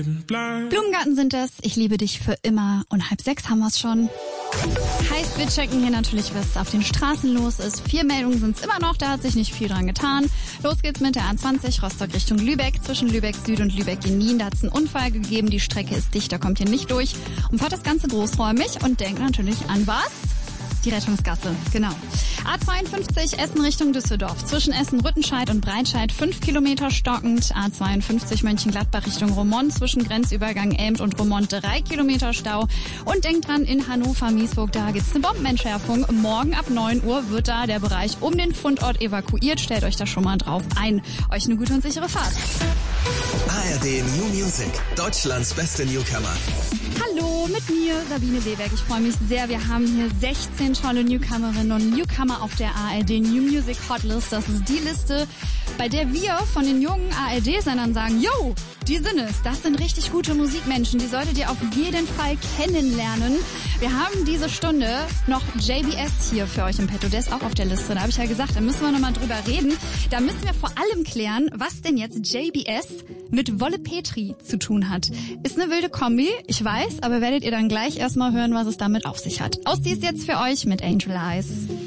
Blumengarten sind es, ich liebe dich für immer und 5:30 haben wir's schon. Heißt, wir checken hier natürlich, was auf den Straßen los ist. 4 Meldungen sind's immer noch, da hat sich nicht viel dran getan. Los geht's mit der A20 Rostock Richtung Lübeck. Zwischen Lübeck Süd und Lübeck-Genin, da hat's einen Unfall gegeben. Die Strecke ist dicht, da kommt ihr nicht durch. Und fahrt das Ganze großräumig und denkt natürlich an was? Die Rettungsgasse, genau. A52 Essen Richtung Düsseldorf. Zwischen Essen-Rüttenscheid und Breitscheid 5 Kilometer stockend. A52 Mönchengladbach Richtung Roermond. Zwischen Grenzübergang Elmt und Roermond 3 Kilometer Stau. Und denkt dran, in Hannover-Miesburg, da gibt's eine Bombenentschärfung. Morgen ab 9 Uhr wird da der Bereich um den Fundort evakuiert. Stellt euch da schon mal drauf ein. Euch eine gute und sichere Fahrt. ARD New Music, Deutschlands beste Newcomer. Hallo, mit mir Sabine Seeberg. Ich freue mich sehr. Wir haben hier 16 tolle Newcomerinnen und Newcomer auf der ARD New Music Hotlist. Das ist die Liste, bei der wir von den jungen ARD-Sendern sagen, yo, die sind es. Das sind richtig gute Musikmenschen. Die solltet ihr auf jeden Fall kennenlernen. Wir haben diese Stunde noch JBS hier für euch im Petto. Der ist auch auf der Liste. Da habe ich ja gesagt, da müssen wir nochmal drüber reden. Da müssen wir vor allem klären, was denn jetzt JBS mit Wolle Petri zu tun hat. Ist eine wilde Kombi, ich weiß, aber werdet ihr dann gleich erstmal hören, was es damit auf sich hat. Aus dies jetzt für euch mit Angel Eyes.